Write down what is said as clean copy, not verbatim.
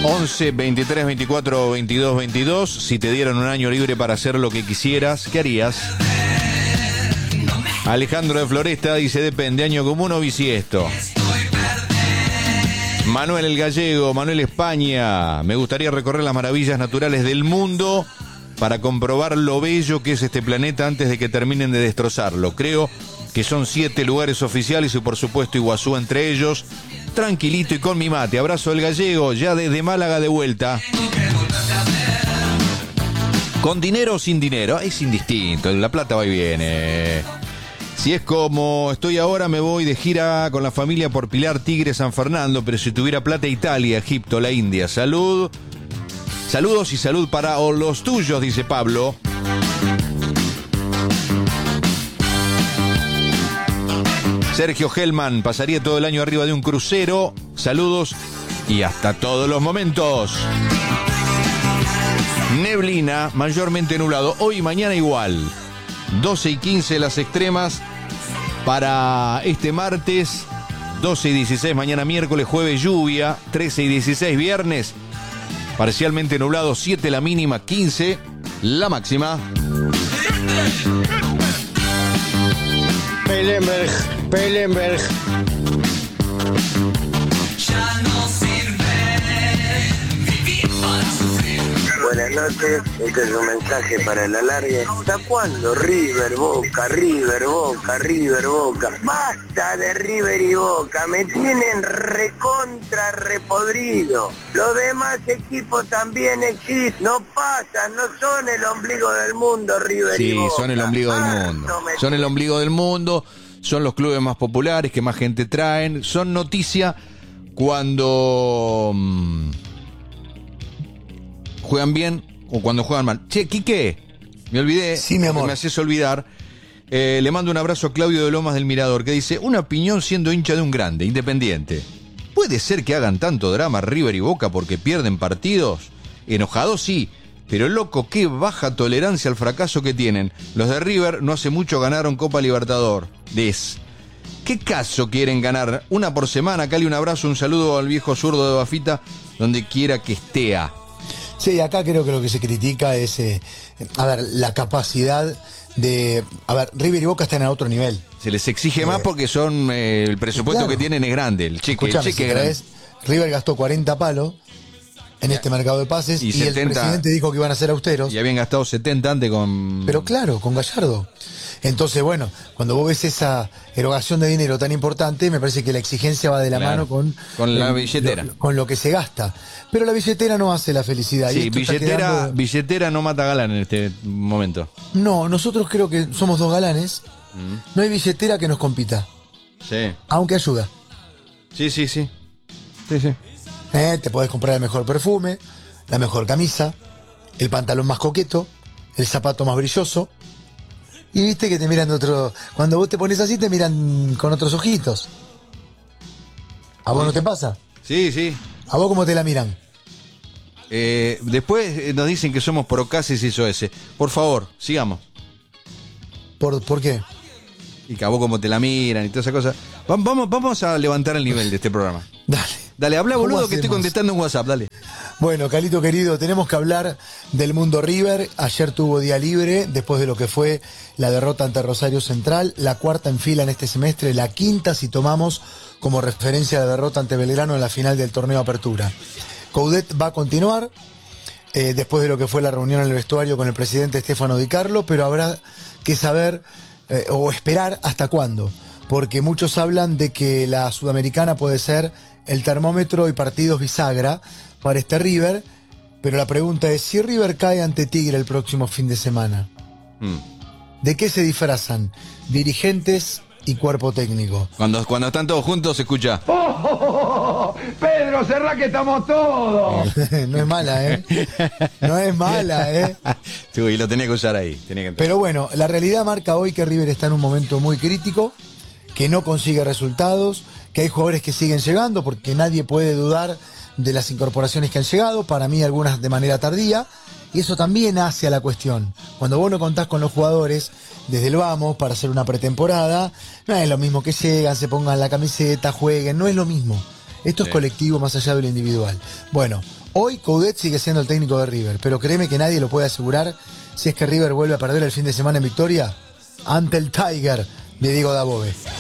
11 23 24 22 22. Si te dieran un año libre para hacer lo que quisieras, ¿qué harías? Alejandro de Floresta dice: depende, año común o bisiesto. Manuel el Gallego, Manuel España: me gustaría recorrer las maravillas naturales del mundo para comprobar lo bello que es este planeta antes de que terminen de destrozarlo. Creo que son 7 lugares oficiales y por supuesto Iguazú entre ellos. Tranquilito y con mi mate. Abrazo del Gallego, ya desde Málaga de vuelta. ¿Con dinero o sin dinero? Es indistinto, la plata va y viene. Si es como estoy ahora, me voy de gira con la familia por Pilar, Tigre, San Fernando, pero si tuviera plata, Italia, Egipto, la India. Saludos y salud para los tuyos, dice Pablo. Sergio Hellman: pasaría todo el año arriba de un crucero. Saludos y hasta todos los momentos. Neblina, mayormente nublado. Hoy y mañana igual. 12 y 15 las extremas para este martes. 12 y 16 mañana miércoles, jueves lluvia. 13 y 16 viernes, parcialmente nublado. 7 la mínima, 15 la máxima. Pellenberg. Ya no sirve vivir para sufrir. Buenas noches, este es un mensaje para el alargue. ¿Hasta cuándo River, Boca, River, Boca, River, Boca? Basta de River y Boca, me tienen recontra repodrido. Los demás equipos también existen, no pasan, no son el ombligo del mundo, River y Boca. Sí, son el ombligo del mundo. Son el ombligo del mundo, son los clubes más populares, que más gente traen, son noticia cuando juegan bien o cuando juegan mal. Che, Quique, me olvidé. Sí, mi amor. Me haces olvidar. Le mando un abrazo a Claudio de Lomas del Mirador, que dice: una opinión siendo hincha de un grande, Independiente. ¿Puede ser que hagan tanto drama River y Boca porque pierden partidos? Enojados sí, pero loco, qué baja tolerancia al fracaso que tienen. Los de River no hace mucho ganaron Copa Libertadores. ¿Qué caso quieren ganar? Una por semana. Cali, un abrazo, un saludo al viejo zurdo de Bafita, donde quiera que esté. Sí, acá creo que lo que se critica es, la capacidad de... River y Boca están a otro nivel. Se les exige más porque son el presupuesto que tienen es grande. El cheque es grande. River gastó 40 palos en este mercado de pases y 70, el presidente dijo que iban a ser austeros. Y habían gastado 70 antes con... Pero claro, con Gallardo. Entonces, bueno, cuando vos ves esa erogación de dinero tan importante, me parece que la exigencia va de la mano con la billetera. Con lo que se gasta. Pero la billetera no hace la felicidad. Sí, billetera no mata galán en este momento. No, nosotros creo que somos dos galanes. No hay billetera que nos compita. Sí. Aunque ayuda. Sí. Te podés comprar el mejor perfume, la mejor camisa, el pantalón más coqueto, el zapato más brilloso. Y viste que te miran de otro... Cuando vos te pones así te miran con otros ojitos. ¿A vos no te pasa? Sí. ¿A vos cómo te la miran? Después nos dicen que somos procaces y eso ese. Por favor, sigamos. ¿Por qué? Y que a vos cómo te la miran y toda esa cosa. Vamos a levantar el nivel de este programa. Dale, habla, boludo, que estoy contestando en WhatsApp, dale. Bueno, Calito querido, tenemos que hablar del mundo River. Ayer tuvo día libre, después de lo que fue la derrota ante Rosario Central, la cuarta en fila en este semestre, la quinta si tomamos como referencia la derrota ante Belgrano en la final del torneo Apertura. Coudet va a continuar, después de lo que fue la reunión en el vestuario con el presidente Stefano Di Carlo, pero habrá que saber o esperar hasta cuándo, porque muchos hablan de que la Sudamericana puede ser el termómetro y partidos bisagra para este River, pero la pregunta es, si River cae ante Tigre el próximo fin de semana, ¿de qué se disfrazan dirigentes y cuerpo técnico? Cuando están todos juntos se escucha: Pedro, cerrá que estamos todos. No es mala, ¿eh? No es mala, ¿eh? Sí, y lo tenía que usar ahí. Pero bueno, la realidad marca hoy que River está en un momento muy crítico, que no consigue resultados, que hay jugadores que siguen llegando, porque nadie puede dudar de las incorporaciones que han llegado, para mí algunas de manera tardía, y eso también hace a la cuestión. Cuando vos no contás con los jugadores desde el vamos para hacer una pretemporada, no es lo mismo que llegan, se pongan la camiseta, jueguen, no es lo mismo. Esto es colectivo más allá de lo individual. Bueno, Hoy Coudet sigue siendo el técnico de River, pero créeme que nadie lo puede asegurar si es que River vuelve a perder el fin de semana en Victoria ante el Tiger de Diego Dabove.